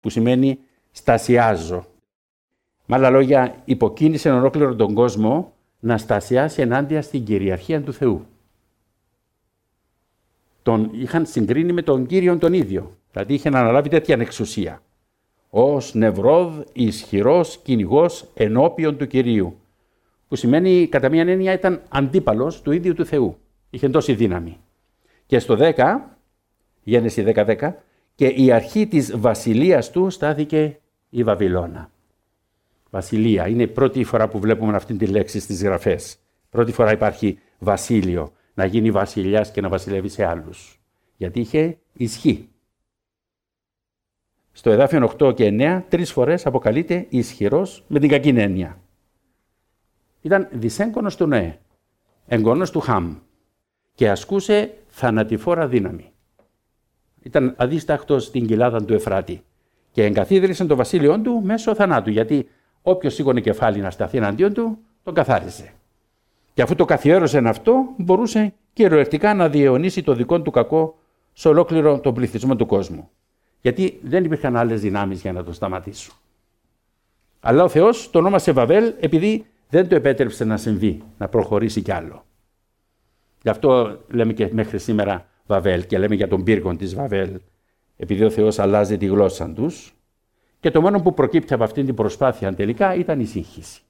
που σημαίνει στασιάζω. Με άλλα λόγια, υποκίνησε ολόκληρο τον κόσμο να στασιάσει ενάντια στην κυριαρχία του Θεού. Τον είχαν συγκρίνει με τον Κύριον τον ίδιο, δηλαδή είχε να αναλάβει τέτοια εξουσία. Ως νευρόδ ισχυρός κυνηγός ενώπιον του Κυρίου, που σημαίνει κατά μία έννοια ήταν αντίπαλος του ίδιου του Θεού. Είχε τόση δύναμη. Και στο 10, Γένεση 10:10, και η αρχή της βασιλείας του στάθηκε η Βαβυλώνα. Βασιλεία, είναι η πρώτη φορά που βλέπουμε αυτή τη λέξη στις γραφές. Πρώτη φορά υπάρχει βασίλειο, να γίνει βασιλιάς και να βασιλεύει σε άλλους. Γιατί είχε ισχύ. Στο εδάφιο 8 και 9, 3 φορές αποκαλείται ισχυρός με την κακή έννοια. Ήταν δυσέγγονος του Νοέ, εγγονός του Χαμ και ασκούσε θανατηφόρα δύναμη. Ήταν αδίσταχτος στην κοιλάδα του Εφράτη και εγκαθίδρυσε το βασίλειό του μέσω θανάτου, γιατί όποιος σήκωνε κεφάλι να σταθεί εναντίον του, τον καθάριζε. Και αφού το καθιέρωσε αυτό, μπορούσε κυριολεκτικά να διαιωνίσει το δικό του κακό σε ολόκληρο τον πληθυσμό του κόσμου. Γιατί δεν υπήρχαν άλλες δυνάμεις για να το σταματήσουν. Αλλά ο Θεός το ονόμασε Βαβέλ επειδή δεν το επέτρεψε να συμβεί, να προχωρήσει κι άλλο. Γι' αυτό λέμε και μέχρι σήμερα Βαβέλ και λέμε για τον πύργο της Βαβέλ, επειδή ο Θεός αλλάζει τη γλώσσα τους και το μόνο που προκύπτει από αυτή την προσπάθεια τελικά ήταν η σύγχυση.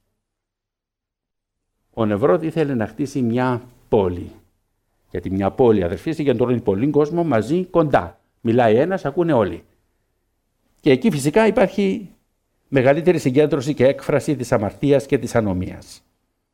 Ο Νεβρόδ ήθελε να χτίσει μια πόλη. Γιατί μια πόλη, αδερφοί, συγκεντρώνει πολύ κόσμο μαζί κοντά. Μιλάει ένας, ακούνε όλοι. Και εκεί φυσικά υπάρχει μεγαλύτερη συγκέντρωση και έκφραση της αμαρτίας και της ανομίας.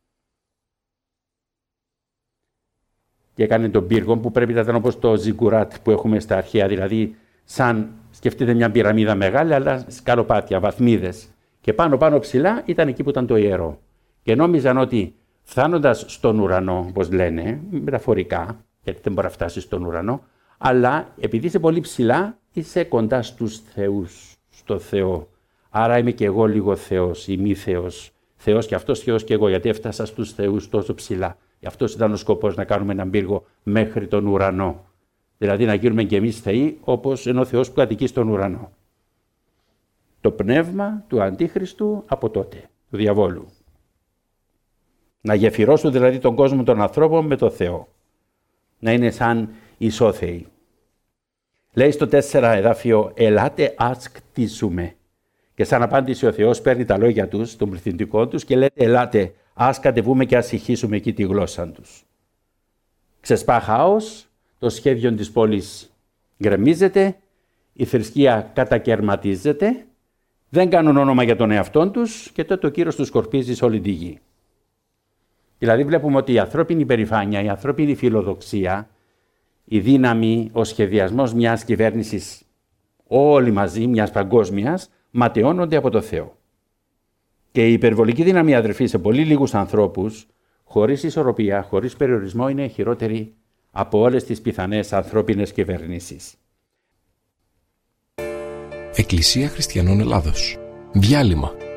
Και έκανε τον πύργο που πρέπει να ήταν όπως το ζιγκουράτ που έχουμε στα αρχαία, δηλαδή σαν σκεφτείτε μια πυραμίδα μεγάλη, αλλά σκαλοπάτια, βαθμίδες. Και πάνω ψηλά ήταν εκεί που ήταν το ιερό. Και νόμιζαν ότι φτάνοντας στον ουρανό, όπως λένε, μεταφορικά, γιατί δεν μπορεί να φτάσει στον ουρανό, αλλά επειδή είσαι πολύ ψηλά, είσαι κοντά στους θεούς, στο Θεό. Άρα είμαι και εγώ λίγο Θεός ή μη Θεός. Θεός και αυτός, Θεός και εγώ, γιατί έφτασα στους θεούς τόσο ψηλά. Γι' αυτός ήταν ο σκοπός, να κάνουμε έναν πύργο μέχρι τον ουρανό. Δηλαδή να γίνουμε και εμείς θεοί, όπως είναι ο Θεός που κατοικεί στον ουρανό. Το πνεύμα του Αντίχριστου από τότε, του διαβόλου. Να γεφυρώσουν δηλαδή τον κόσμο των ανθρώπων με το Θεό. Να είναι σαν ισόθεοι. Λέει στο 4 εδάφιο, ελάτε ας κτίσουμε. Και σαν απάντηση ο Θεός παίρνει τα λόγια τους, τον πληθυντικό τους και λέει, ελάτε ας κατεβούμε και ας ηχήσουμε εκεί τη γλώσσα τους. Ξεσπά χάος, το σχέδιο της πόλης γκρεμίζεται, η θρησκεία κατακαιρματίζεται, δεν κάνουν όνομα για τον εαυτόν τους και τότε ο Κύριος τους σκορπίζει σε όλη τη γη. Δηλαδή βλέπουμε ότι η ανθρώπινη υπερηφάνεια, η ανθρώπινη φιλοδοξία, η δύναμη, ο σχεδιασμός μιας κυβέρνησης όλοι μαζί, μιας παγκόσμιας, ματαιώνονται από το Θεό. Και η υπερβολική δύναμη, αδερφοί, σε πολύ λίγους ανθρώπους, χωρίς ισορροπία, χωρίς περιορισμό, είναι χειρότερη από όλες τις πιθανές ανθρώπινες κυβερνήσεις. Εκκλησία Χριστιανών Ελλάδος. Διάλειμμα.